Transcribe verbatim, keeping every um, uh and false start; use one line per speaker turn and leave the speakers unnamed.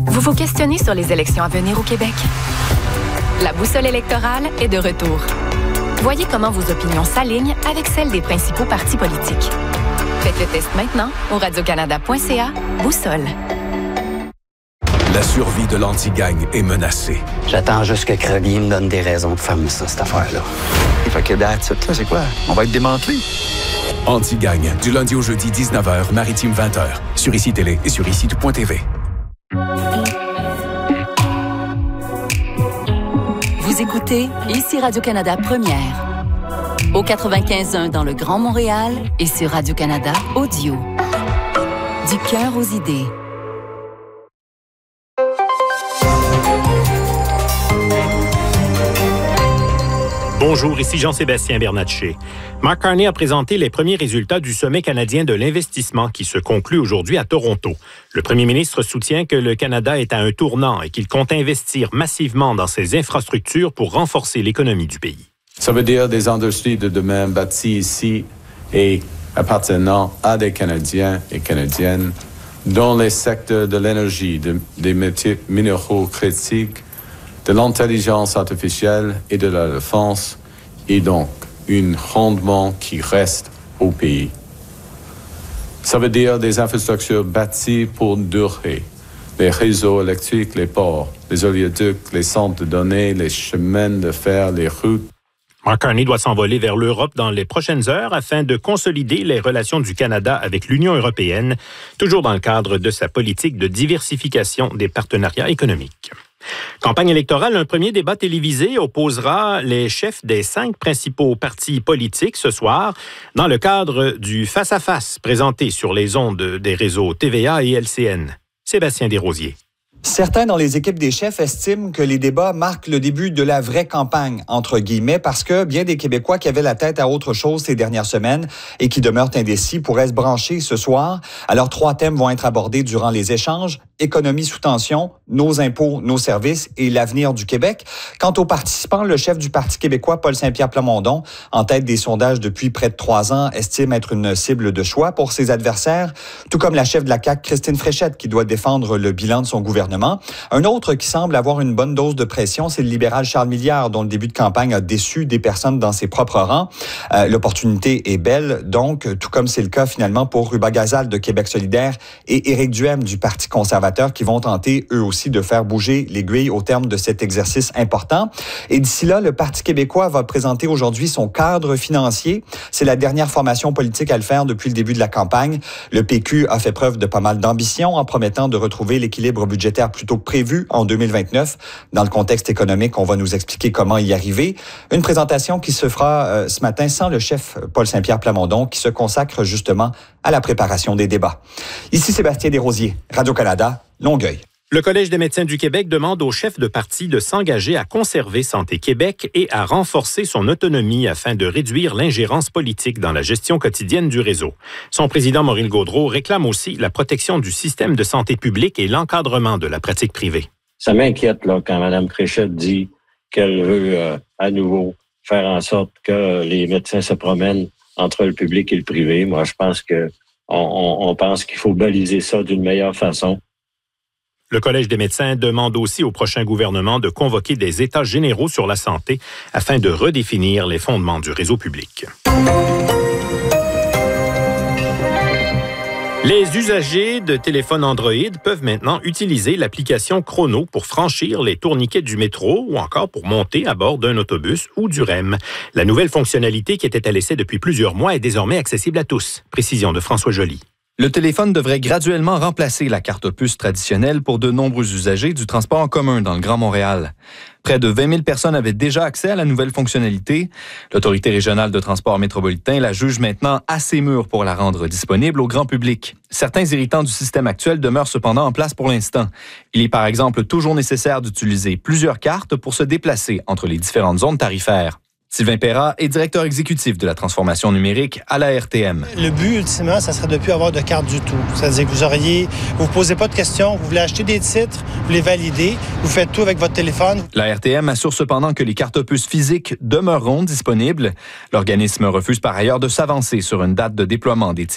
Vous vous questionnez sur les élections à venir au Québec? La boussole électorale est de retour. Voyez comment vos opinions s'alignent avec celles des principaux partis politiques. Faites le test maintenant au radiocanada point c a. Boussole.
La survie de l'anti-gang est menacée.
J'attends juste que Crowley me donne des raisons de faire ça, cette affaire-là.
Fait que that's it, là, c'est quoi? On va être démantelé.
Anti-gang, du lundi au jeudi, dix-neuf heures, maritime vingt heures. Sur Ici Télé et sur ici point t v.
Vous écoutez Ici Radio-Canada Première. Au quatre-vingt-quinze point un dans le Grand Montréal et sur Radio-Canada Audio. Du cœur aux idées.
Bonjour, ici Jean-Sébastien Bernatchez. Mark Carney a présenté les premiers résultats du sommet canadien de l'investissement qui se conclut aujourd'hui à Toronto. Le premier ministre soutient que le Canada est à un tournant et qu'il compte investir massivement dans ses infrastructures pour renforcer l'économie du pays.
Ça veut dire des industries de demain bâties ici et appartenant à des Canadiens et Canadiennes dans les secteurs de l'énergie, de, des métiers minéraux critiques, de l'intelligence artificielle et de la défense, et donc un rendement qui reste au pays. Ça veut dire des infrastructures bâties pour durer. Les réseaux électriques, les ports, les oléoducs, les centres de données, les chemins de fer, les routes.
Mark Carney doit s'envoler vers l'Europe dans les prochaines heures afin de consolider les relations du Canada avec l'Union européenne, toujours dans le cadre de sa politique de diversification des partenariats économiques. Campagne électorale, un premier débat télévisé opposera les chefs des cinq principaux partis politiques ce soir dans le cadre du face-à-face présenté sur les ondes des réseaux T V A et L C N. Sébastien Desrosiers.
Certains dans les équipes des chefs estiment que les débats marquent le début de la vraie campagne, entre guillemets, parce que bien des Québécois qui avaient la tête à autre chose ces dernières semaines et qui demeurent indécis pourraient se brancher ce soir. Alors, trois thèmes vont être abordés durant les échanges. Économie sous tension, nos impôts, nos services et l'avenir du Québec. Quant aux participants, le chef du Parti québécois, Paul Saint-Pierre Plamondon, en tête des sondages depuis près de trois ans, estime être une cible de choix pour ses adversaires, tout comme la chef de la C A Q, Christine Fréchette, qui doit défendre le bilan de son gouvernement. Un autre qui semble avoir une bonne dose de pression, c'est le libéral Charles Milliard, dont le début de campagne a déçu des personnes dans ses propres rangs. Euh, l'opportunité est belle, donc, tout comme c'est le cas finalement pour Ruba Gazal de Québec solidaire et Éric Duhem du Parti conservateur, qui vont tenter eux aussi de faire bouger l'aiguille au terme de cet exercice important. Et d'ici là, le Parti québécois va présenter aujourd'hui son cadre financier. C'est la dernière formation politique à le faire depuis le début de la campagne. Le P Q a fait preuve de pas mal d'ambition en promettant de retrouver l'équilibre budgétaire plus tôt que prévu en deux mille vingt-neuf. Dans le contexte économique, on va nous expliquer comment y arriver. Une présentation qui se fera euh, ce matin sans le chef Paul Saint-Pierre Plamondon, qui se consacre justement à la préparation des débats. Ici Sébastien Desrosiers, Radio-Canada, Longueuil.
Le Collège des médecins du Québec demande aux chefs de parti de s'engager à conserver Santé Québec et à renforcer son autonomie afin de réduire l'ingérence politique dans la gestion quotidienne du réseau. Son président, Maurice Gaudreault, réclame aussi la protection du système de santé publique et l'encadrement de la pratique privée.
Ça m'inquiète là, quand Mme Fréchette dit qu'elle veut euh, à nouveau faire en sorte que les médecins se promènent entre le public et le privé. Moi, je pense que on, on, on pense qu'il faut baliser ça d'une meilleure façon.
Le Collège des médecins demande aussi au prochain gouvernement de convoquer des États généraux sur la santé afin de redéfinir les fondements du réseau public. Les usagers de téléphones Android peuvent maintenant utiliser l'application Chrono pour franchir les tourniquets du métro ou encore pour monter à bord d'un autobus ou du R E M. La nouvelle fonctionnalité qui était à l'essai depuis plusieurs mois est désormais accessible à tous. Précision de François Joly.
Le téléphone devrait graduellement remplacer la carte puce traditionnelle pour de nombreux usagers du transport en commun dans le Grand Montréal. Près de vingt mille personnes avaient déjà accès à la nouvelle fonctionnalité. L'Autorité régionale de transport métropolitain la juge maintenant assez mûre pour la rendre disponible au grand public. Certains irritants du système actuel demeurent cependant en place pour l'instant. Il est par exemple toujours nécessaire d'utiliser plusieurs cartes pour se déplacer entre les différentes zones tarifaires. Sylvain Perrat est directeur exécutif de la transformation numérique à la R T M.
Le but, ultimement, ça serait de ne plus avoir de carte du tout. C'est-à-dire que vous auriez, vous ne posez pas de questions, vous voulez acheter des titres, vous les validez, vous faites tout avec votre téléphone.
La R T M assure cependant que les cartes puces physiques demeureront disponibles. L'organisme refuse par ailleurs de s'avancer sur une date de déploiement des